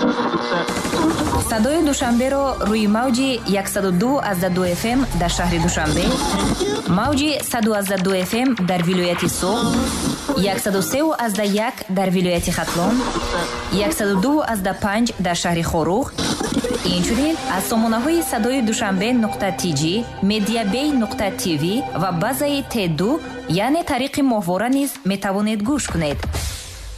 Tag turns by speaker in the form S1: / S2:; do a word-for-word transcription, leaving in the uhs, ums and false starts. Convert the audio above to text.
S1: садои душанберо рӯи мавҷи сад و دو ازده دو اف ام дар шаҳри Душанбе, мавҷи сад و ازده دو اف ام дар вилояти Суғд, сад و سه ازده یک дар вилояти Хатлон, сад و دو ازده панҷ дар шаҳри Хорух. инчунин аз сомонаҳои садои душанбе нуқта ти ҷи, медиабей нуқта ти ви ва базаи Т ду, яъне тариқи моҳвора низ метавонед гӯш кунед.